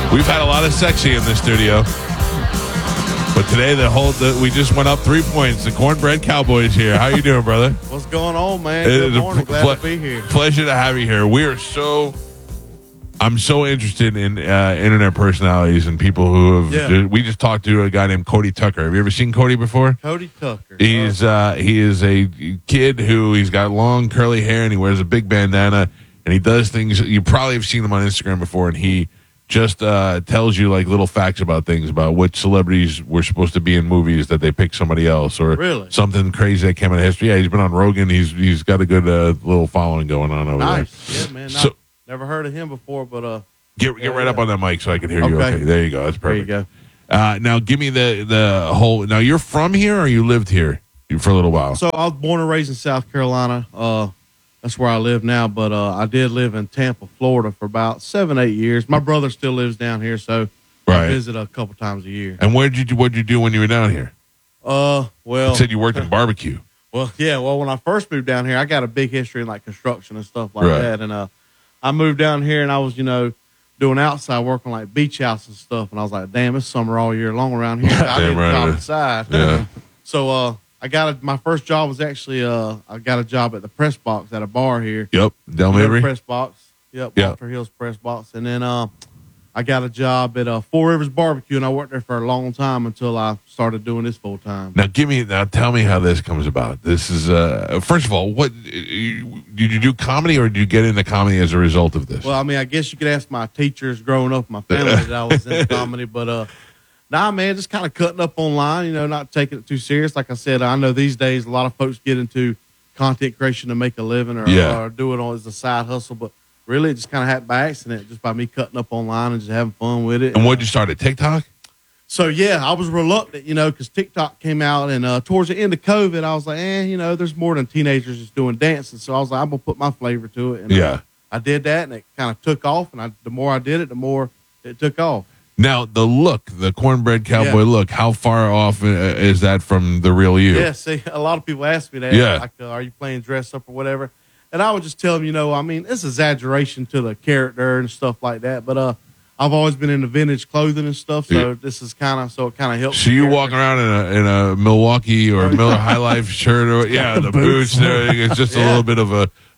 We've had a lot of sexy in the studio. But today, we just went up 3 points. The Cornbread Cowboys here. How you doing, brother? What's going on, man? Good morning. Glad to be here. Pleasure to have you here. I'm so interested in internet personalities and people who have. Yeah. We just talked to a guy named Cody Tucker. Have you ever seen Cody before? Cody Tucker. He is a kid he's got long curly hair and he wears a big bandana and he does things. You probably have seen him on Instagram before, and he just tells you like little facts about things, about which celebrities were supposed to be in movies that they picked somebody else, or something crazy that came out of history. Yeah, he's been on Rogan. He's got a good little following going on over there. Yeah, man. Never heard of him before, but get right up on that mic so I can hear you. Okay, there you go. That's perfect. There you go. Now give me the whole. Now you're from here, or you lived here for a little while? So I was born and raised in South Carolina. That's where I live now, but I did live in Tampa, Florida for about 7-8 years. My brother still lives down here, so I visit a couple times a year. And what'd you do when you were down here? Well, you said you worked in barbecue. Well, yeah. Well, when I first moved down here, I got a big history in like construction and stuff like that, and I moved down here and I was, doing outside work on like beach house and stuff, and I was like, damn, it's summer all year long around here. I didn't go outside. Yeah. So my first job was actually I got a job at the Press Box at a bar here. Yep, Del Mabry. Press Box. Yep, Walter Hill's Press Box. And then I got a job at Four Rivers Barbecue, and I worked there for a long time until I started doing this full time. Now tell me how this comes about. This is first of all, what did you do comedy, or did you get into comedy as a result of this? Well, I mean, I guess you could ask my teachers growing up, my family, that I was into comedy, but nah, man, just kind of cutting up online, not taking it too serious. Like I said, I know these days a lot of folks get into content creation to make a living or do it as a side hustle, but really it just kind of happened by accident, just by me cutting up online and just having fun with it. And what did you start at TikTok? So, yeah, I was reluctant, because TikTok came out, and towards the end of COVID, I was like, there's more than teenagers just doing dancing. So I was like, I'm going to put my flavor to it. And I did that, and it kind of took off. And the more I did it, the more it took off. Now, the Cornbread Cowboy look, how far off is that from the real you? Yeah, see, a lot of people ask me that. Yeah. Like, are you playing dress up or whatever? And I would just tell them, it's exaggeration to the character and stuff like that. But I've always been into vintage clothing and stuff, so this is kind of helps. So you walk around in a Milwaukee or Miller High Life shirt, or the boots. It's just a little bit of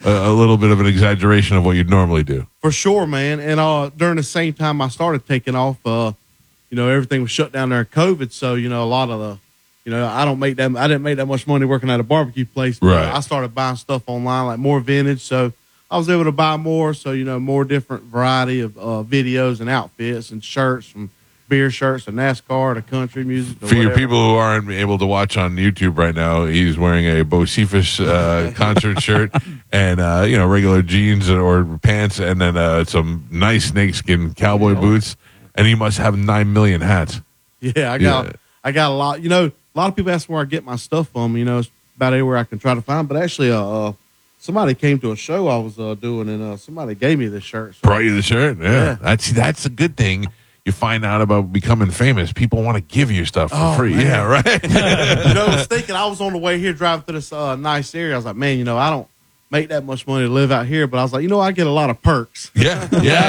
an exaggeration of what you'd normally do. For sure, man. And during the same time I started taking off, everything was shut down during COVID. So a lot of the, I didn't make that much money working at a barbecue place. But I started buying stuff online, like more vintage. So I was able to buy more. So, more different variety of videos and outfits and shirts, from beer shirts to NASCAR to country music. For your people who aren't able to watch on YouTube right now, he's wearing a Bocephus concert shirt and, regular jeans or pants, and then some nice snakeskin cowboy boots. And he must have 9 million hats. Yeah, I got a lot. A lot of people ask where I get my stuff from. It's about everywhere I can try to find. But actually, somebody came to a show I was doing, and somebody gave me this shirt. So. Brought you the shirt? Yeah. That's a good thing. You find out about becoming famous. People want to give you stuff for free. Man. Yeah, right? I was thinking, I was on the way here driving through this nice area. I was like, man, I don't make that much money to live out here. But I was like, I get a lot of perks. Yeah.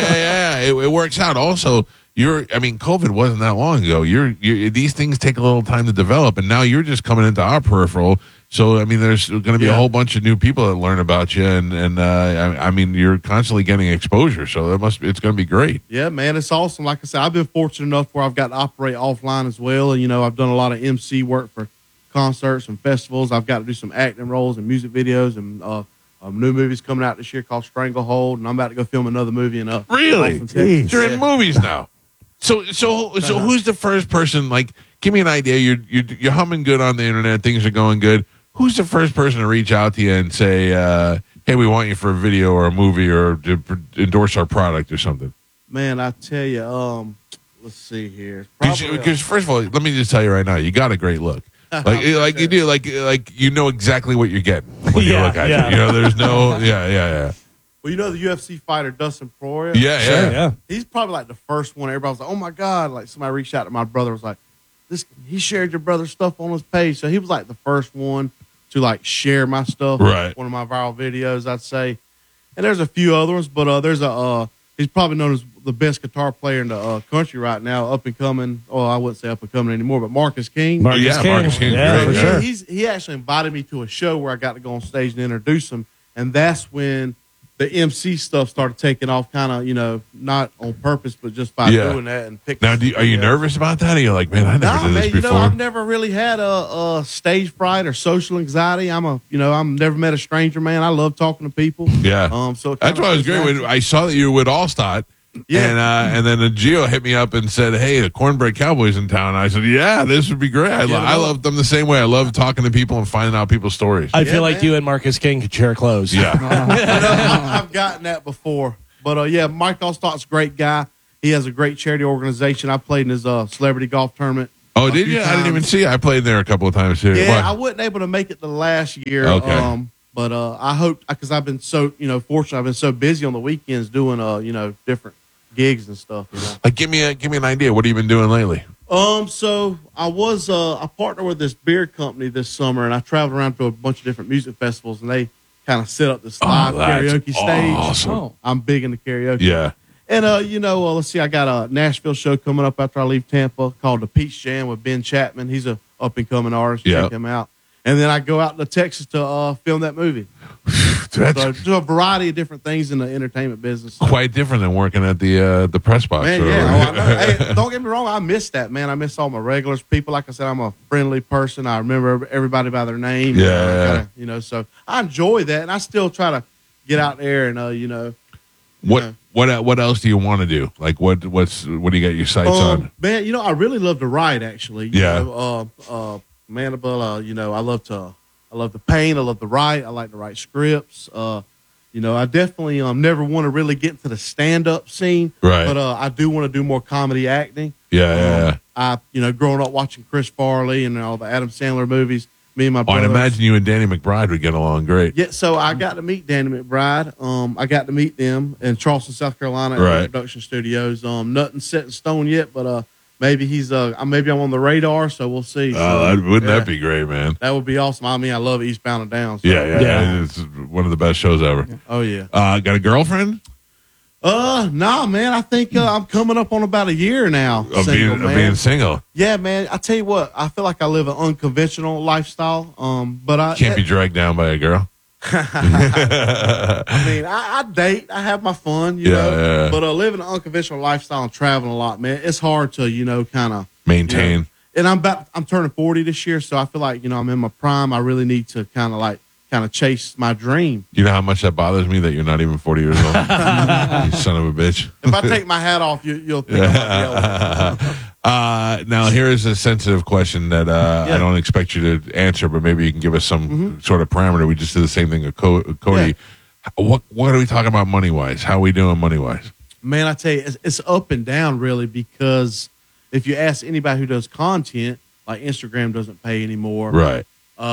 It works out. Also, COVID wasn't that long ago. These things take a little time to develop, and now you're just coming into our peripheral. So, there's going to be a whole bunch of new people that learn about you, and you're constantly getting exposure. So it's going to be great. Yeah, man, it's awesome. Like I said, I've been fortunate enough where I've got to operate offline as well. And, I've done a lot of MC work for concerts and festivals. I've got to do some acting roles and music videos, and new movies coming out this year called Stranglehold, and I'm about to go film another movie in Really? You're in movies now. So who's the first person? Like, give me an idea. You're humming good on the internet. Things are going good. Who's the first person to reach out to you and say, "Hey, we want you for a video or a movie or to endorse our product or something"? Man, I tell you, let's see here. Because first of all, let me just tell you right now, you got a great look. Like you do, like you know exactly what you're getting when you look at it. There's no, Well, the UFC fighter Dustin Poirier. Yeah. He's probably like the first one. Everybody was like, "Oh my god!" Like somebody reached out to my brother, was like, he shared your brother's stuff on his page. So he was like the first one to like share my stuff. Right. One of my viral videos, I'd say. And there's a few other ones, but there's his he's probably known as the best guitar player in the country right now, up and coming. Oh, I wouldn't say up and coming anymore, but Marcus King. Marcus King. Yeah, for sure. He actually invited me to a show where I got to go on stage and introduce him, and that's when the MC stuff started taking off, kind of, not on purpose, but just by doing that and picking. Now, are you nervous about that? Or you're like, man, I never did this before. I've never really had a stage fright or social anxiety. I'm never met a stranger, man. I love talking to people. Yeah. So that's why it was great when I saw that you were with Allstott. Yeah. And then Gio hit me up and said, hey, the Cornbread Cowboys in town. I said, yeah, this would be great. I love them the same way. I love talking to people and finding out people's stories. I feel like you and Marcus King could share clothes. Yeah. I've gotten that before. But, Mike Allstott's a great guy. He has a great charity organization. I played in his celebrity golf tournament. Oh, did you? I didn't even see. I played there a couple of times too. Yeah, I wasn't able to make it the last year. Okay. But I hope, because I've been so, fortunate. I've been so busy on the weekends doing, different gigs and stuff. Like, give me an idea. What have you been doing lately? So I was a partner with this beer company this summer, and I traveled around to a bunch of different music festivals, and they kind of set up this live karaoke stage. Awesome. I'm big into karaoke. Yeah. And let's see, I got a Nashville show coming up after I leave Tampa called the Peach Jam with Ben Chapman. He's a up and coming artist. Check him out. And then I go out to Texas to film that movie. So do a variety of different things in the entertainment business. Quite different than working at the press box. Man, I know. Hey, don't get me wrong, I miss that, man. I miss all my regulars. People, like I said, I'm a friendly person. I remember everybody by their name. Yeah. So I enjoy that, and I still try to get out there and What else do you want to do? Like what do you got your sights on? Man, I really love to write, actually. Mandible, I love to paint. I love to write. I like to write scripts. I definitely never want to really get into the stand-up scene. Right. But I do want to do more comedy acting. Yeah. I, growing up watching Chris Farley and all the Adam Sandler movies, me and my brother. I'd imagine you and Danny McBride would get along great. Yeah, so I got to meet Danny McBride. I got to meet them in Charleston, South Carolina at the production studios. Nothing set in stone yet, but maybe maybe I'm on the radar, so we'll see. Wouldn't that be great, man? That would be awesome. I mean, I love Eastbound and Down. So. Yeah. It's one of the best shows ever. Oh, yeah. Got a girlfriend? Nah, man. I think I'm coming up on about a year now. Of being single. Yeah, man. I tell you what, I feel like I live an unconventional lifestyle. But I can't be dragged down by a girl. I mean, I date, I have my fun, you know. But living an unconventional lifestyle and traveling a lot, man, it's hard to, kind of maintain. And I'm turning 40 this year, so I feel like, I'm in my prime. I really need to kind of chase my dream. You know how much that bothers me that you're not even 40 years old? You son of a bitch. If I take my hat off, you'll think I'm yelling. Now, here is a sensitive question that I don't expect you to answer, but maybe you can give us some sort of parameter. We just did the same thing with Cody. Yeah. What are we talking about money-wise? How are we doing money-wise? Man, I tell you, it's up and down, really, because if you ask anybody who does content, like Instagram doesn't pay anymore. Right.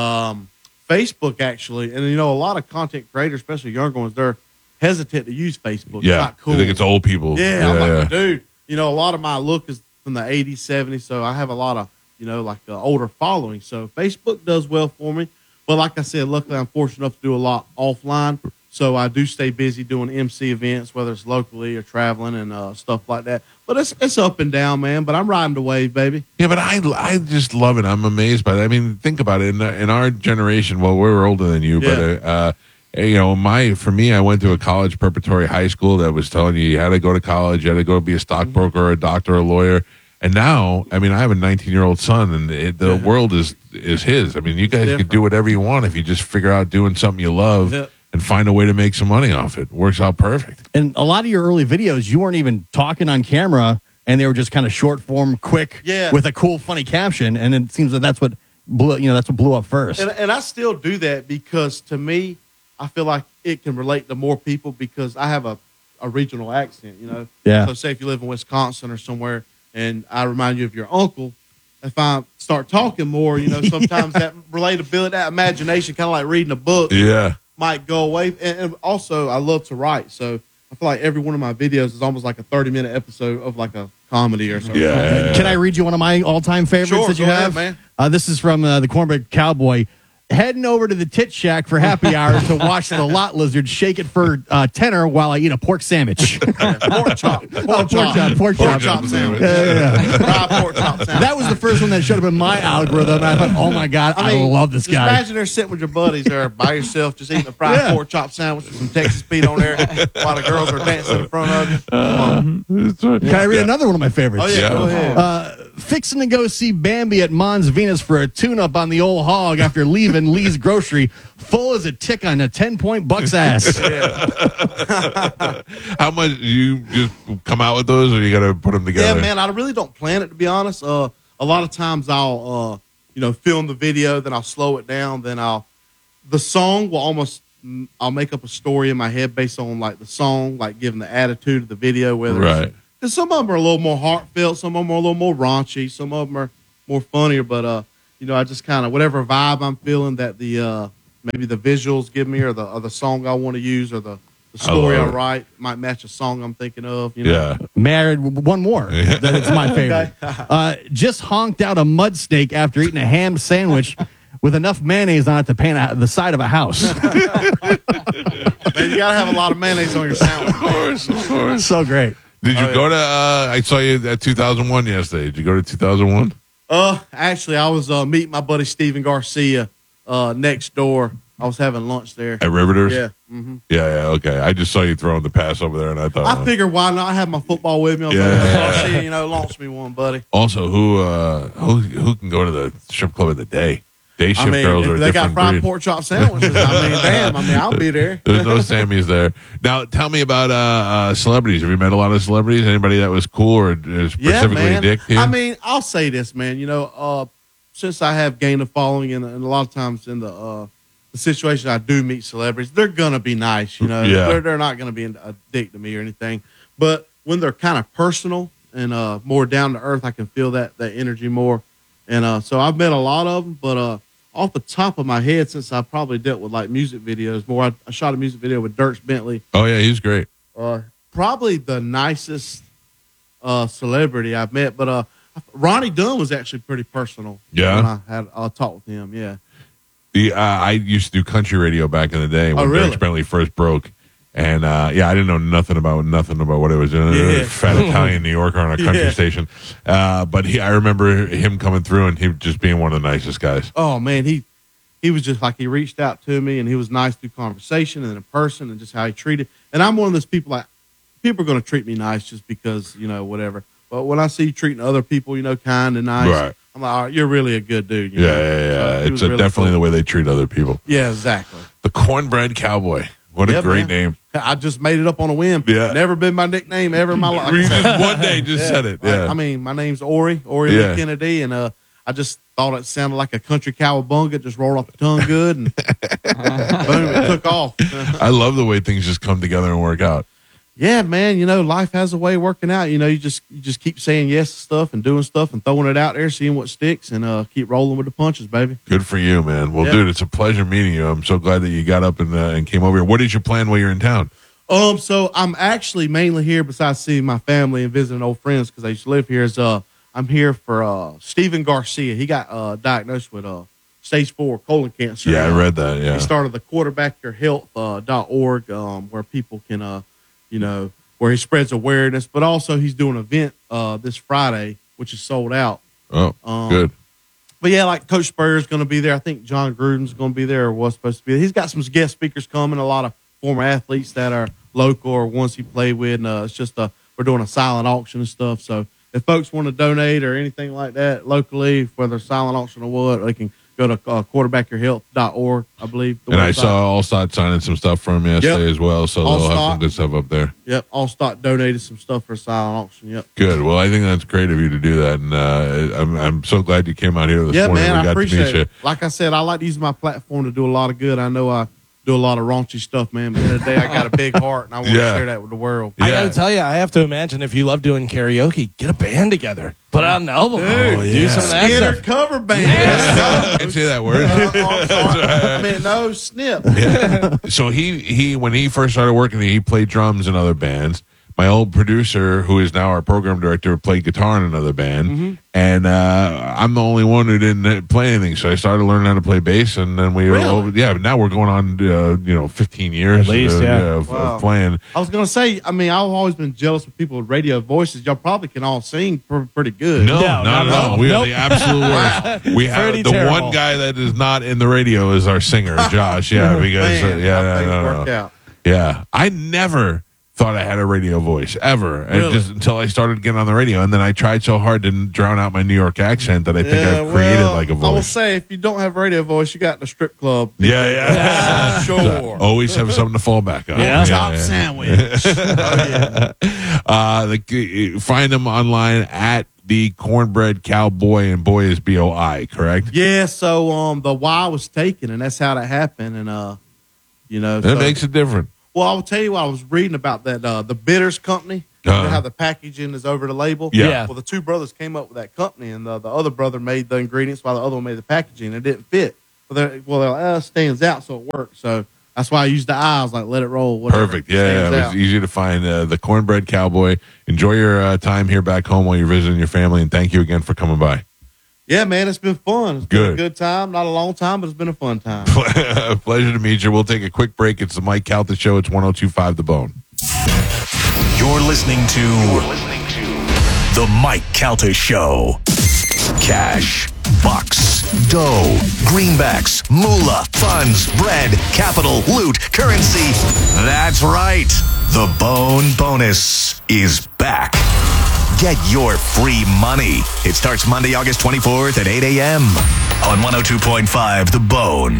Facebook, actually, and a lot of content creators, especially younger ones, they're hesitant to use Facebook. Yeah, it's not cool. I think it's old people. Yeah, I'm like, dude, a lot of my look is from the 80s, 70s, so I have a lot of, older following. So Facebook does well for me. But like I said, luckily I'm fortunate enough to do a lot offline. So I do stay busy doing MC events, whether it's locally or traveling and stuff like that. But it's up and down, man. But I'm riding the wave, baby. Yeah, but I just love it. I'm amazed by that. I mean, think about it. In our generation, well, we're older than you, but for me, I went to a college preparatory high school that was telling you had to go to college, you had to go be a stockbroker, or a doctor, or a lawyer. And now, I mean, I have a 19-year-old son, and the world is his. I mean, you guys can do whatever you want if you just figure out doing something you love. Yeah. And find a way to make some money off it. Works out perfect. And a lot of your early videos, you weren't even talking on camera, and they were just kind of short form, quick, with a cool, funny caption. And it seems that that's what blew up first. And I still do that because, to me, I feel like it can relate to more people because I have a regional accent. Yeah. So say if you live in Wisconsin or somewhere, and I remind you of your uncle. If I start talking more, sometimes that relatability, that imagination, kind of like reading a book. Yeah. Might go away. And also, I love to write. So I feel like every one of my videos is almost like a 30-minute episode of like a comedy or something. Yeah. Can I read you one of my all-time favorites that you have? Ahead, man. This is from the Cornbread Cowboy. heading over to the Tit Shack for happy hour to watch the lot lizard shake it for tenor while I eat a pork sandwich. Pork chop. Pork chop sandwich. Yeah. Pork chop sandwich. That was the first one that showed up in my algorithm. And I thought, oh my God, I love this just guy. Imagine they're sitting with your buddies there by yourself, just eating a fried pork chop sandwich with some Texas Pete on there while the girls are dancing in front of you. Can I read another one of my favorites? Oh, yeah, go ahead. Fixing to go see Bambi at Mons Venus for a tune-up on the old hog after leaving Lee's Grocery, full as a tick on a 10-point buck's ass. How much you just come out with those, or you got to put them together? Yeah, man, I really don't plan it, to be honest. A lot of times I'll, film the video, then I'll slow it down, then the song will I'll make up a story in my head based on like the song, like giving the attitude of the video, whether because some of them are a little more heartfelt, some of them are a little more raunchy, some of them are more funnier, but I just kind of whatever vibe I'm feeling that the maybe the visuals give me or the song I want to use or the story I write might match a song I'm thinking of. Yeah. Married one more. That's my favorite. Just honked out a mud snake after eating a ham sandwich with enough mayonnaise on it to paint the side of a house. Man, you gotta have a lot of mayonnaise on your sandwich. Of course. So great. Did you go to? I saw you at 2001 yesterday. Did you go to 2001? Actually, I was meeting my buddy Steven Garcia next door. I was having lunch there at Riveters. Yeah. Mm-hmm. Yeah. Okay. I just saw you throwing the pass over there, and I thought I figured why not have my football with me. I was like, launch me one, buddy. Also, who can go to the strip club in the day? Day shift girls are a different breed. They got fried pork chop sandwiches. Damn. I'll be there. There's no Sammys there. Now, tell me about celebrities. Have you met a lot of celebrities? Anybody that was cool or specifically a dick to you? I'll say this, man. Since I have gained a following, and a lot of times in the situation I do meet celebrities, they're gonna be nice. They're not gonna be a dick to me or anything. But when they're kind of personal and more down to earth, I can feel that energy more. And so I've met a lot of them, but off the top of my head, since I probably dealt with like music videos more, I shot a music video with Dierks Bentley. Oh yeah, he's great. Probably the nicest celebrity I've met, but Ronnie Dunn was actually pretty personal. Yeah, when I had a talk with him. Yeah, I used to do country radio back in the day when Dierks Bentley first broke, and I didn't know nothing about what it was. Fat Italian New Yorker on a country station, but I remember him coming through and him just being one of the nicest guys. Oh man, he was just like, he reached out to me and he was nice through conversation and in person and just how he treated. And I'm one of those people, like, people are going to treat me nice just because, whatever. But when I see you treating other people, kind and nice, right, I'm like, all right, you're really a good dude. Yeah. So it's really definitely the way they treat other people. Yeah, exactly. The Cornbread Cowboy. What a great name. I just made it up on a whim. Yeah. Never been my nickname ever in my life. You just one day said it. Yeah. My name's Ori Lee Kennedy, and I just thought it sounded like a country cowabunga. It just rolled off the tongue good, and boom, it took off. I love the way things just come together and work out. Yeah, man. Life has a way of working out. You just keep saying yes to stuff and doing stuff and throwing it out there, seeing what sticks, and keep rolling with the punches, baby. Good for you, man. Well, dude, it's a pleasure meeting you. I'm so glad that you got up and came over here. What is your plan while you're in town? So I'm actually mainly here besides seeing my family and visiting old friends because I used to live here. I'm here for Steven Garcia. He got diagnosed with stage 4 colon cancer. Yeah, I read that. Yeah, he started the quarterbackyourhealth.org where people can where he spreads awareness, but also he's doing an event this Friday, which is sold out. Oh, good. But yeah, like Coach Spurrier's going to be there. I think John Gruden's going to be there or was supposed to be there. He's got some guest speakers coming, a lot of former athletes that are local or ones he played with. And it's just we're doing a silent auction and stuff. So if folks want to donate or anything like that locally, whether silent auction or what, they can go to quarterbackyourhealth.org, I believe. And website. I saw Allstott signing some stuff from yesterday as well, so they'll have some good stuff up there. Yep, Allstott donated some stuff for a silent auction, yep. Good. Well, I think that's great of you to do that, and I'm so glad you came out here this morning. Yeah, man, I appreciate it. Like I said, I like to use my platform to do a lot of good. I know I do a lot of raunchy stuff, man, but at the end of the day, I got a big heart, and I want to share that with the world. I got to tell you, I have to imagine if you love doing karaoke, get a band together. Put out an album. Do some of that Skinner stuff. cover band. I can't say that word. I mean, no, snip. Yeah. So he when he first started working, he played drums in other bands. my old producer, who is now our program director, played guitar in another band, and I'm the only one who didn't play anything. So I started learning how to play bass, and then now we're going on 15 years At least, of playing. I was gonna say, I mean, I've always been jealous of people with radio voices. Y'all probably can all sing pretty good. No, not at all. We are the absolute worst. We have Pretty the terrible. one guy that is not in the radio is our singer, Josh. Yeah, because Man, how things work out. Yeah, I never thought I had a radio voice ever, and just until I started getting on the radio, and then I tried so hard to drown out my New York accent that I think I've created like a voice. I will say, if you don't have a radio voice, you got in a strip club. Yeah. Sure. Always have something to fall back on. Yeah. Top sandwich. Find them online at the Cornbread Cowboy, and boy is BOI, correct? Yeah. So the Y was taken, and that's how that happened. And That makes it different. Well, I'll tell you what I was reading about that. The Bitters Company, how the packaging is over the label. Yeah. Well, the two brothers came up with that company, and the other brother made the ingredients while the other one made the packaging. It didn't fit. They're like, it stands out, so it works. So that's why I used the I. I was like, let it roll. Whatever. Perfect. Yeah, it was easy to find. The Cornbread Cowboy. Enjoy your time here back home while you're visiting your family, and thank you again for coming by. Yeah, man, it's been fun. It's been a good time. Not a long time, but it's been a fun time. Pleasure to meet you. We'll take a quick break. It's the Mike Calta Show. It's 102.5 The Bone. You're listening to The Mike Calta Show. Cash, bucks, dough, greenbacks, moolah, funds, bread, capital, loot, currency. That's right. The Bone Bonus is back. Get your free money. It starts Monday, August 24th at 8 a.m. on 102.5 The Bone.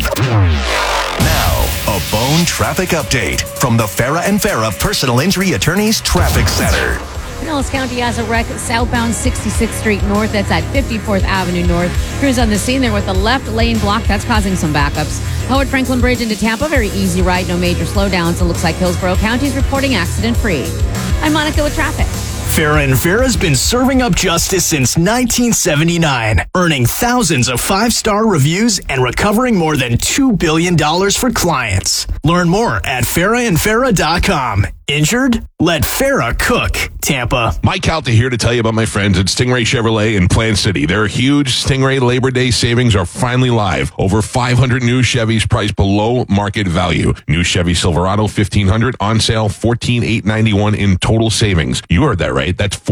Now, a Bone traffic update from the Farah and Farah Personal Injury Attorneys Traffic Center. Pinellas County has a wreck southbound 66th Street North. That's at 54th Avenue North. Crews on the scene there with the left lane blocked. That's causing some backups. Howard Franklin Bridge into Tampa, very easy ride. No major slowdowns. It looks like Hillsborough County is reporting accident-free. I'm Monica with traffic. Farah and Farah's been serving up justice since 1979, earning thousands of five-star reviews and recovering more than $2 billion for clients. Learn more at farahandfarah.com. Injured? Let Farah cook. Tampa. Mike Calta here to tell you about my friends at Stingray Chevrolet in Plant City. Their huge Stingray Labor Day savings are finally live. Over 500 new Chevys priced below market value. New Chevy Silverado 1500 on sale, $14,891 in total savings. You heard that right. That's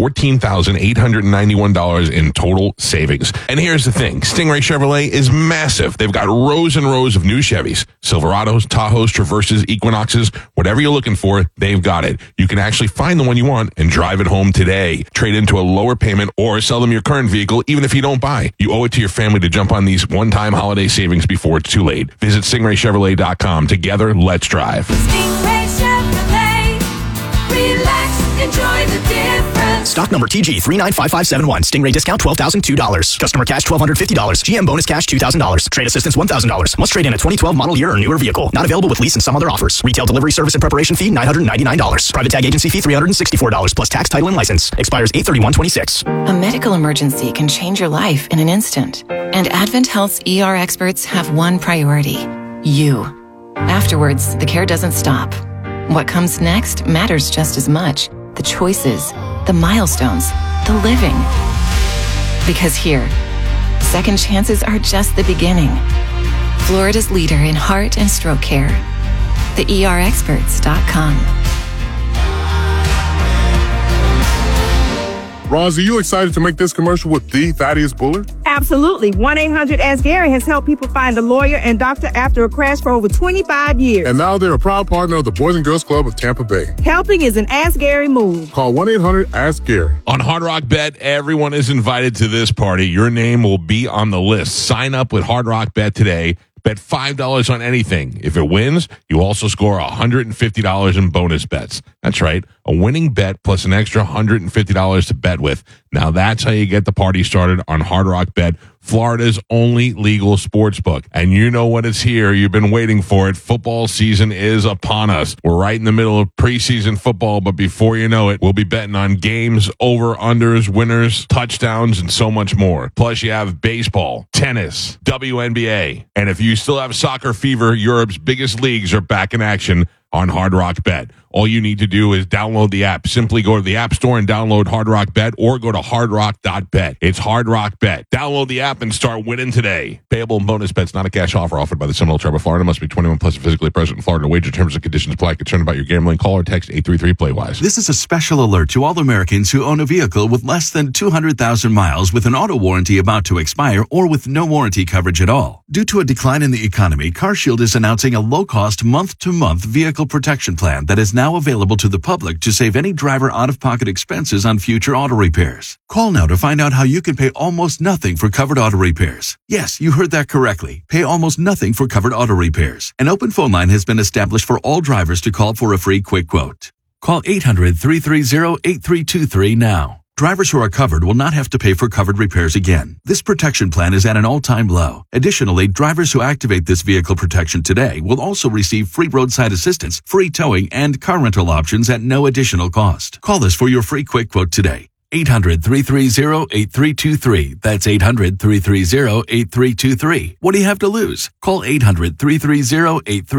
$14,891 in total savings. And here's the thing. Stingray Chevrolet is massive. They've got rows and rows of new Chevys, Silverados, Tahoes, Traverses, Equinoxes, whatever you're looking for, they've got it. You can actually find the one you want and drive it home today. Trade into a lower payment or sell them your current vehicle even if you don't buy. You owe it to your family to jump on these one-time holiday savings before it's too late. Visit StingrayChevrolet.com. Together, let's drive. Stingray Chevrolet. Relax, enjoy the difference. Stock number TG395571. Stingray discount $12,002. Customer cash $1,250. GM bonus cash $2,000. Trade assistance $1,000. Must trade in a 2012 model year or newer vehicle. Not available with lease and some other offers. Retail delivery service and preparation fee $999. Private tag agency fee $364 plus tax, title, and license. Expires 8/31/26. A medical emergency can change your life in an instant. And Advent Health's ER experts have one priority: you. Afterwards, the care doesn't stop. What comes next matters just as much. The choices, the milestones, the living. Because here, second chances are just the beginning. Florida's leader in heart and stroke care. TheERexperts.com. Roz, are you excited to make this commercial with the Thaddeus Bullard? Absolutely. 1-800-ASK-GARY has helped people find a lawyer and doctor after a crash for over 25 years. And now they're a proud partner of the Boys and Girls Club of Tampa Bay. Helping is an Ask Gary move. Call 1-800-ASK-GARY. On Hard Rock Bet, everyone is invited to this party. Your name will be on the list. Sign up with Hard Rock Bet today. Bet $5 on anything. If it wins, you also score $150 in bonus bets. That's right, a winning bet plus an extra $150 to bet with. Now that's how you get the party started on Hard Rock Bet, Florida's only legal sports book. And you know when it's here. You've been waiting for it. Football season is upon us. We're right in the middle of preseason football, but before you know it, we'll be betting on games, over-unders, winners, touchdowns, and so much more. Plus, you have baseball, tennis, WNBA. And if you still have soccer fever, Europe's biggest leagues are back in action on Hard Rock Bet. All you need to do is download the app. Simply go to the App Store and download Hard Rock Bet or go to hardrock.bet. It's Hard Rock Bet. Download the app and start winning today. Payable bonus bets, not a cash offer offered by the Seminole Tribe of Florida. Must be 21 plus and physically present in Florida. Wager terms and conditions apply. Concerned about your gambling? Call or text 833-PLAY-WISE. This is a special alert to all Americans who own a vehicle with less than 200,000 miles with an auto warranty about to expire or with no warranty coverage at all. Due to a decline in the economy, CarShield is announcing a low-cost month-to-month vehicle protection plan that is now available to the public to save any driver out-of-pocket expenses on future auto repairs. Call now to find out how you can pay almost nothing for covered auto repairs. Yes, you heard that correctly. Pay almost nothing for covered auto repairs. An open phone line has been established for all drivers to call for a free quick quote. Call 800-330-8323 now. Drivers who are covered will not have to pay for covered repairs again. This protection plan is at an all-time low. Additionally, drivers who activate this vehicle protection today will also receive free roadside assistance, free towing, and car rental options at no additional cost. Call us for your free quick quote today. 800-330-8323. That's 800-330-8323. What do you have to lose? Call 800-330-8323.